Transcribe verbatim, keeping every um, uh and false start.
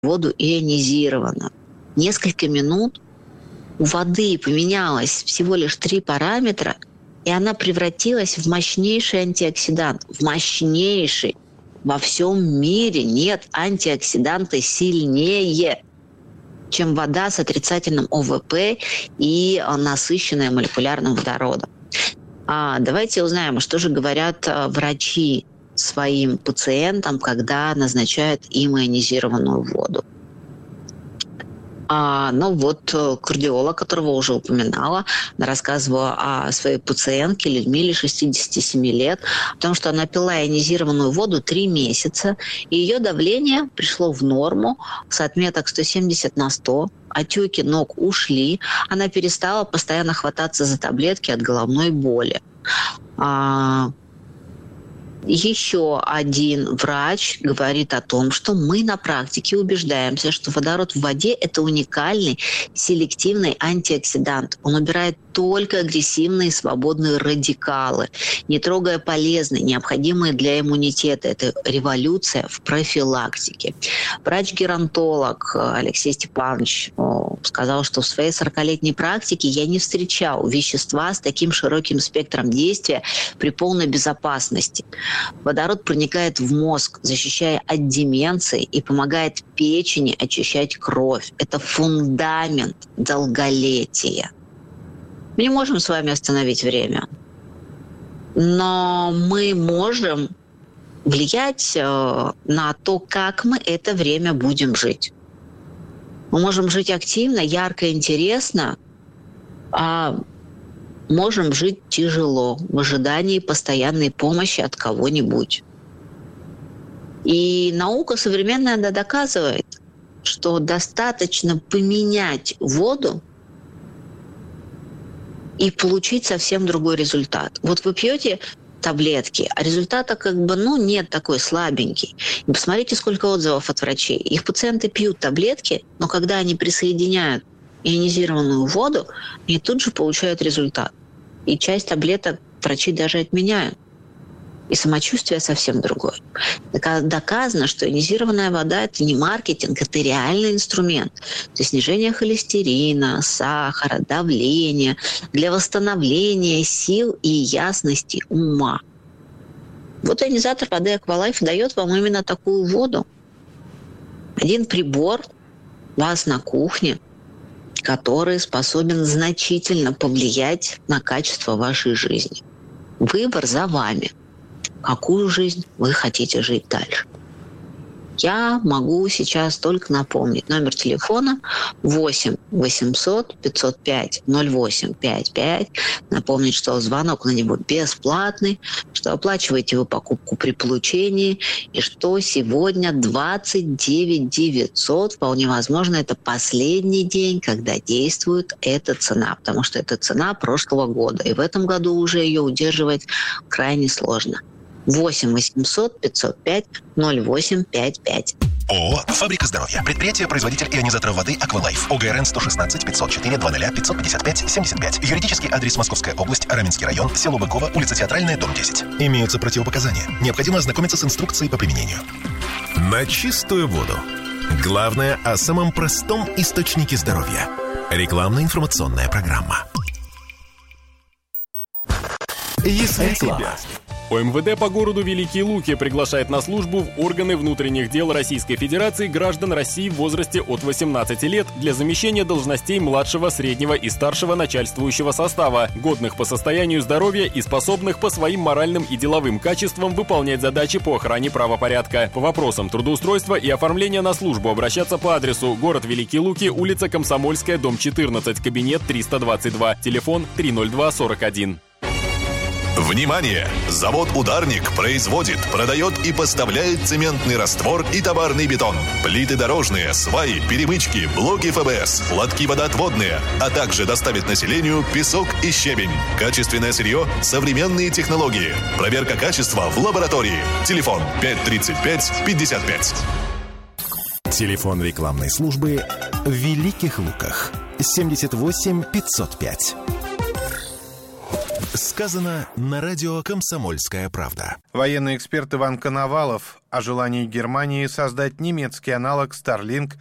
воду ионизированную. Несколько минут у воды поменялось всего лишь три параметра, и она превратилась в мощнейший антиоксидант. В мощнейший. Во всем мире нет антиоксиданта сильнее, чем вода с отрицательным о вэ пэ и насыщенная молекулярным водородом. А давайте узнаем, что же говорят врачи своим пациентам, когда назначают им ионизированную воду. А, ну вот кардиолог, которого уже упоминала, она рассказывала о своей пациентке Людмиле, шестидесяти семи лет, о том, что она пила ионизированную воду три месяца, и ее давление пришло в норму с отметок сто семьдесят на сто, отеки ног ушли, она перестала постоянно хвататься за таблетки от головной боли. А, Еще один врач говорит о том, что мы на практике убеждаемся, что водород в воде – это уникальный селективный антиоксидант. Он убирает только агрессивные свободные радикалы, не трогая полезные, необходимые для иммунитета. Это революция в профилактике. Врач-геронтолог Алексей Степанович сказал, что в своей сорокалетней практике я не встречал вещества с таким широким спектром действия при полной безопасности. Водород проникает в мозг, защищая от деменции и помогает печени очищать кровь. Это фундамент долголетия. Мы не можем с вами остановить время, но мы можем влиять на то, как мы это время будем жить. Мы можем жить активно, ярко, интересно, а можем жить тяжело, в ожидании постоянной помощи от кого-нибудь. И наука современная доказывает, что достаточно поменять воду и получить совсем другой результат. Вот вы пьете таблетки, а результата как бы, ну, нет, такой слабенький. И посмотрите, сколько отзывов от врачей. Их пациенты пьют таблетки, но когда они присоединяют ионизированную воду, они тут же получают результат. И часть таблеток врачи даже отменяют. И самочувствие совсем другое. Доказано, что ионизированная вода – это не маркетинг, это реальный инструмент. Для снижения холестерина, сахара, давления, для восстановления сил и ясности ума. Вот ионизатор воды Аквалайф дает вам именно такую воду. Один прибор у вас на кухне, который способен значительно повлиять на качество вашей жизни. Выбор за вами. Какую жизнь вы хотите жить дальше? Я могу сейчас только напомнить номер телефона восемь восемьсот пятьсот пять ноль восемь пятьдесят пять. Напомнить, что звонок на него бесплатный, что оплачиваете вы покупку при получении, и что сегодня двадцать девять девятьсот. Вполне возможно, это последний день, когда действует эта цена, потому что это цена прошлого года, и в этом году уже ее удерживать крайне сложно. восемь восемьсот пятьсот пять ноль восемь пятьдесят пять. ООО «Фабрика здоровья». Предприятие-производитель ионизаторов воды «Аквалайф». ОГРН сто шестнадцать пятьсот четыре двадцать пятьсот пятьдесят пять семьдесят пять. Юридический адрес: Московская область, Раменский район, село Быково, улица Театральная, дом десять. Имеются противопоказания. Необходимо ознакомиться с инструкцией по применению. На чистую воду. Главное о самом простом источнике здоровья. Рекламно-информационная программа. Если тебя... ОМВД по городу Великие Луки приглашает на службу в органы внутренних дел Российской Федерации граждан России в возрасте от восемнадцати лет для замещения должностей младшего, среднего и старшего начальствующего состава, годных по состоянию здоровья и способных по своим моральным и деловым качествам выполнять задачи по охране правопорядка. По вопросам трудоустройства и оформления на службу обращаться по адресу: город Великие Луки, улица Комсомольская, дом четырнадцать, кабинет триста двадцать два, телефон три ноль два сорок один. Внимание! Завод «Ударник» производит, продает и поставляет цементный раствор и товарный бетон, плиты дорожные, сваи, перемычки, блоки эф бэ эс, лотки водоотводные, а также доставит населению песок и щебень. Качественное сырье, современные технологии. Проверка качества в лаборатории. Телефон пять тридцать пять пятьдесят пять. Телефон рекламной службы в Великих Луках. семьдесят восемь пятьсот пять. Сказано на радио «Комсомольская правда». Военный эксперт Иван Коновалов о желании Германии создать немецкий аналог Starlink